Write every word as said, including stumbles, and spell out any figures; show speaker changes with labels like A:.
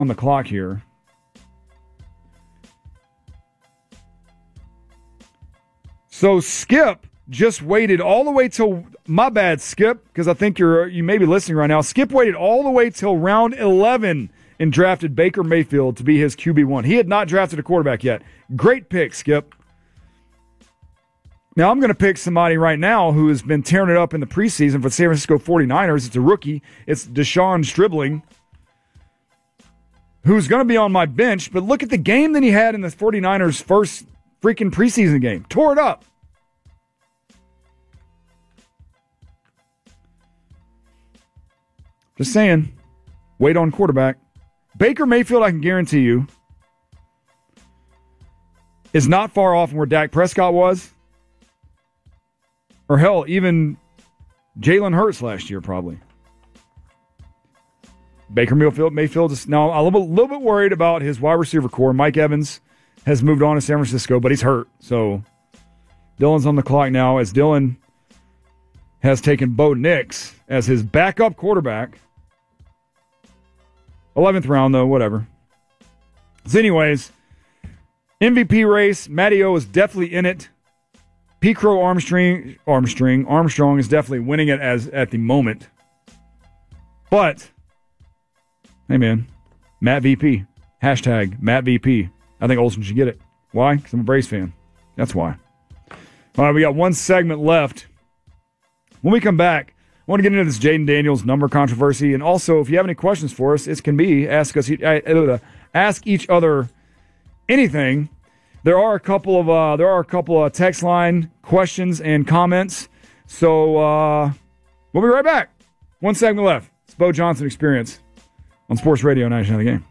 A: on the clock here. So Skip just waited all the way till, my bad, Skip, because I think you're you may be listening right now. Skip waited all the way till round eleven and drafted Baker Mayfield to be his Q B one. He had not drafted a quarterback yet. Great pick, Skip. Now I'm going to pick somebody right now who has been tearing it up in the preseason for the San Francisco forty-niners. It's a rookie. It's Deshaun Stribling, who's going to be on my bench. But look at the game that he had in the forty-niners' first freaking preseason game. Tore it up. Just saying, wait on quarterback. Baker Mayfield, I can guarantee you, is not far off from where Dak Prescott was. Or hell, even Jalen Hurts last year, probably. Baker Mayfield, Mayfield is now a little bit, little bit worried about his wide receiver core. Mike Evans has moved on to San Francisco, but he's hurt. So Dylan's on the clock now as Dylan has taken Bo Nix as his backup quarterback. eleventh round, though, whatever. So anyways, M V P race, Matty O is definitely in it. P. Crow Armstrong, Armstrong, Armstrong is definitely winning it as at the moment. But, hey man, Matt V P. Hashtag Matt V P. I think Olsen should get it. Why? Because I'm a Braves fan. That's why. All right, we got one segment left. When we come back, I want to get into this Jaden Daniels number controversy, and also if you have any questions for us, it can be ask us, ask each other anything. There are a couple of uh, there are a couple of text line questions and comments, so uh, we'll be right back. One segment left. It's Bo Johnson Experience on Sports Radio ninety-nine The Game.